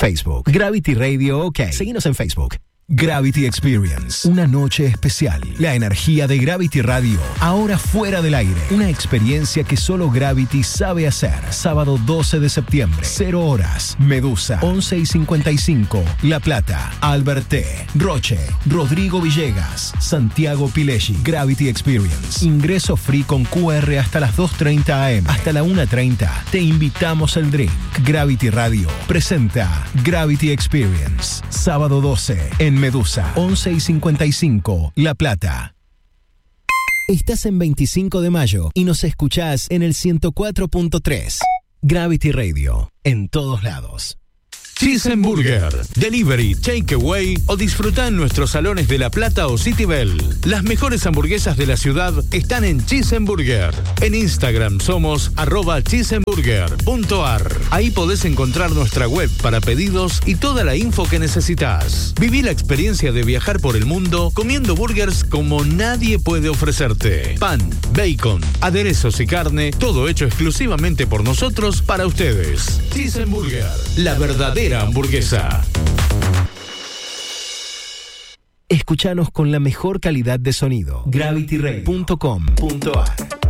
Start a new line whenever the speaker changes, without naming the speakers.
Facebook. Gravity Radio OK. Seguinos en Facebook. Gravity Experience. Una noche especial. La energía de Gravity Radio. Ahora fuera del aire. Una experiencia que solo Gravity sabe hacer. Sábado 12 de septiembre. 0 horas. Medusa. 11:55. La Plata. Alberté. Roche. Rodrigo Villegas. Santiago Pileggi. Gravity Experience. Ingreso free con QR hasta las 2:30 AM. Hasta la 1:30. Te invitamos al drink. Gravity Radio presenta Gravity Experience. Sábado 12 en Medusa, 11:55, La Plata. Estás en 25 de mayo y nos escuchás en el 104.3. Gravity Radio, en todos lados.
Cheeseburger, delivery, takeaway o disfruta en nuestros salones de La Plata o City Bell. Las mejores hamburguesas de la ciudad están en Cheeseburger. En Instagram somos @cheeseburger.ar. Ahí podés encontrar nuestra web para pedidos y toda la info que necesitas. Viví la experiencia de viajar por el mundo comiendo burgers como nadie puede ofrecerte. Pan, bacon, aderezos y carne, todo hecho exclusivamente por nosotros para ustedes. Cheeseburger, la verdadera hamburguesa.
Escuchanos con la mejor calidad de sonido. GravityRadio.com.ar